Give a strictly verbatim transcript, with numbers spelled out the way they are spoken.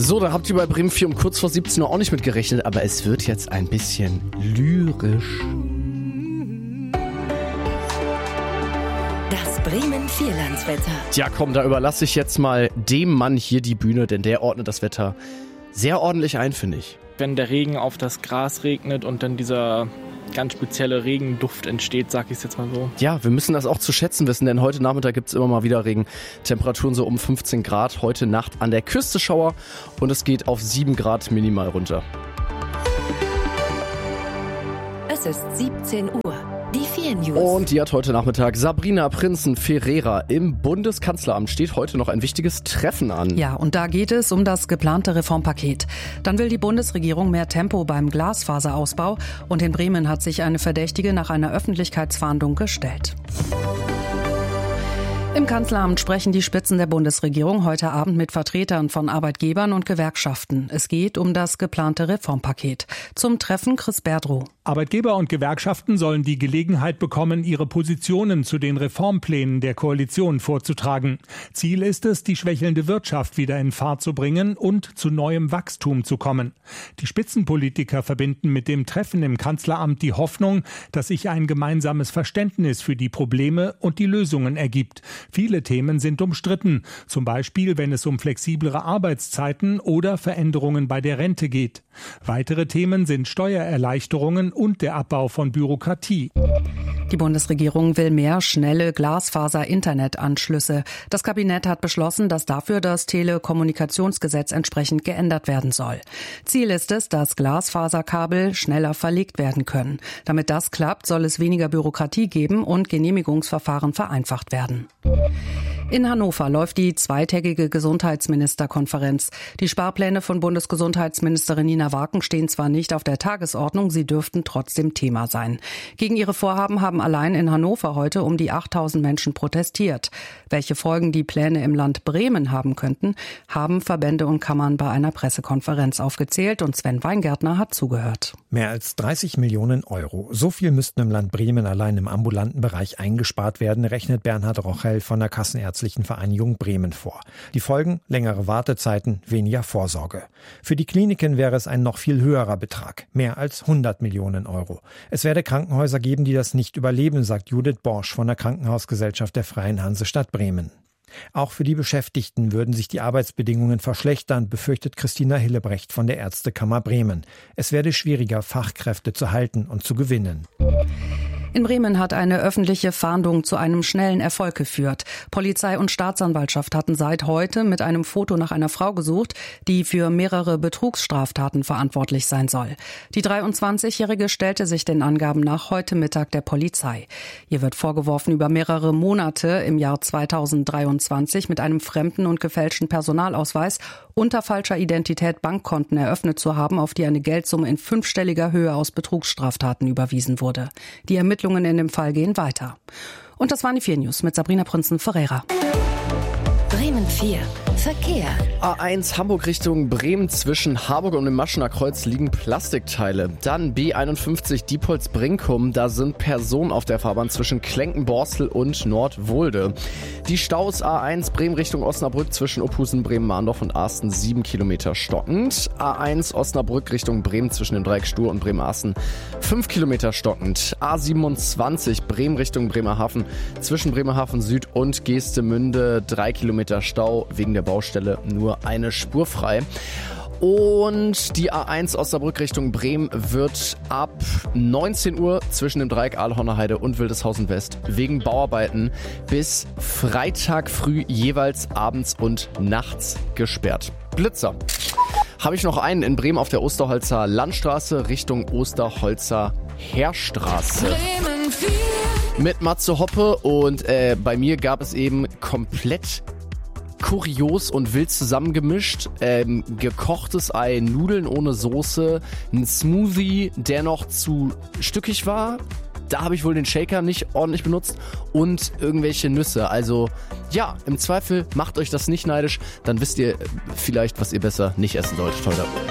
So, da habt ihr bei Bremen vier um kurz vor siebzehn Uhr auch nicht mit gerechnet, aber es wird jetzt ein bisschen lyrisch. Das Bremen Vierlandswetter. Tja, komm, da überlasse ich jetzt mal dem Mann hier die Bühne, denn der ordnet das Wetter sehr ordentlich ein, finde ich. Wenn der Regen auf das Gras regnet und dann dieser ganz spezielle Regenduft entsteht, sag ich es jetzt mal so. Ja, wir müssen das auch zu schätzen wissen, denn heute Nachmittag gibt es immer mal wieder Regen. Temperaturen so um fünfzehn Grad, heute Nacht an der Küste Schauer und es geht auf sieben Grad minimal runter. Es ist siebzehn Uhr. Die vier News. Und die hat heute Nachmittag Sabrina Prinzen-Ferreira. Im Bundeskanzleramt steht heute noch ein wichtiges Treffen an. Ja, und da geht es um das geplante Reformpaket. Dann will die Bundesregierung mehr Tempo beim Glasfaserausbau. Und in Bremen hat sich eine Verdächtige nach einer Öffentlichkeitsfahndung gestellt. Im Kanzleramt sprechen die Spitzen der Bundesregierung heute Abend mit Vertretern von Arbeitgebern und Gewerkschaften. Es geht um das geplante Reformpaket. Zum Treffen Chris Berdrow. Arbeitgeber und Gewerkschaften sollen die Gelegenheit bekommen, ihre Positionen zu den Reformplänen der Koalition vorzutragen. Ziel ist es, die schwächelnde Wirtschaft wieder in Fahrt zu bringen und zu neuem Wachstum zu kommen. Die Spitzenpolitiker verbinden mit dem Treffen im Kanzleramt die Hoffnung, dass sich ein gemeinsames Verständnis für die Probleme und die Lösungen ergibt. Viele Themen sind umstritten, zum Beispiel wenn es um flexiblere Arbeitszeiten oder Veränderungen bei der Rente geht. Weitere Themen sind Steuererleichterungen und der Abbau von Bürokratie. Die Bundesregierung will mehr schnelle Glasfaser-Internetanschlüsse. Das Kabinett hat beschlossen, dass dafür das Telekommunikationsgesetz entsprechend geändert werden soll. Ziel ist es, dass Glasfaserkabel schneller verlegt werden können. Damit das klappt, soll es weniger Bürokratie geben und Genehmigungsverfahren vereinfacht werden. In Hannover läuft die zweitägige Gesundheitsministerkonferenz. Die Sparpläne von Bundesgesundheitsministerin Nina Warken stehen zwar nicht auf der Tagesordnung, sie dürften trotzdem Thema sein. Gegen ihre Vorhaben haben allein in Hannover heute um die achttausend Menschen protestiert. Welche Folgen die Pläne im Land Bremen haben könnten, haben Verbände und Kammern bei einer Pressekonferenz aufgezählt und Sven Weingärtner hat zugehört. Mehr als dreißig Millionen Euro. So viel müssten im Land Bremen allein im ambulanten Bereich eingespart werden, rechnet Bernhard Rochel von der Kassenärztlichen Vereinigung Bremen vor. Die Folgen? Längere Wartezeiten, weniger Vorsorge. Für die Kliniken wäre es ein noch viel höherer Betrag, mehr als hundert Millionen Euro. Es werde Krankenhäuser geben, die das nicht überleben, sagt Judith Borsch von der Krankenhausgesellschaft der Freien Hansestadt Bremen. Auch für die Beschäftigten würden sich die Arbeitsbedingungen verschlechtern, befürchtet Christina Hillebrecht von der Ärztekammer Bremen. Es werde schwieriger, Fachkräfte zu halten und zu gewinnen. In Bremen hat eine öffentliche Fahndung zu einem schnellen Erfolg geführt. Polizei und Staatsanwaltschaft hatten seit heute mit einem Foto nach einer Frau gesucht, die für mehrere Betrugsstraftaten verantwortlich sein soll. Die dreiundzwanzigjährige stellte sich den Angaben nach heute Mittag der Polizei. Ihr wird vorgeworfen, über mehrere Monate im Jahr zweitausenddreiundzwanzig mit einem fremden und gefälschten Personalausweis unter falscher Identität Bankkonten eröffnet zu haben, auf die eine Geldsumme in fünfstelliger Höhe aus Betrugsstraftaten überwiesen wurde. Die Ermittlungen in dem Fall gehen weiter. Und das waren die vier News mit Sabrina Prinzen-Ferreira. Bremen vier. Verkehr. A eins Hamburg Richtung Bremen, zwischen Harburg und dem Maschener Kreuz liegen Plastikteile. Dann B einundfünfzig Diepholz-Brinkum, da sind Personen auf der Fahrbahn zwischen Klenken-Borstel und Nordwolde. Die Staus A eins Bremen Richtung Osnabrück zwischen Uphusen, Bremen-Mahndorf und Arsten sieben Kilometer stockend. A eins Osnabrück Richtung Bremen zwischen dem Dreieck Stur und Bremen-Arsten fünf Kilometer stockend. A siebenundzwanzig Bremen Richtung Bremerhaven zwischen Bremerhaven Süd und Geestemünde drei Kilometer Stau, wegen der Baustelle nur eine Spur frei. Und die A eins Osnabrück Richtung Bremen wird ab neunzehn Uhr zwischen dem Dreieck Aalhorner Heide und Wildeshausen West wegen Bauarbeiten bis Freitag früh jeweils abends und nachts gesperrt. Blitzer. Habe ich noch einen in Bremen auf der Osterholzer Landstraße Richtung Osterholzer Heerstraße. Bremen vier. Mit Matze Hoppe und äh, bei mir gab es eben komplett kurios und wild zusammengemischt. Ähm, gekochtes Ei, Nudeln ohne Soße, ein Smoothie, der noch zu stückig war. Da habe ich wohl den Shaker nicht ordentlich benutzt und irgendwelche Nüsse. Also ja, im Zweifel macht euch das nicht neidisch. Dann wisst ihr vielleicht, was ihr besser nicht essen solltet heute.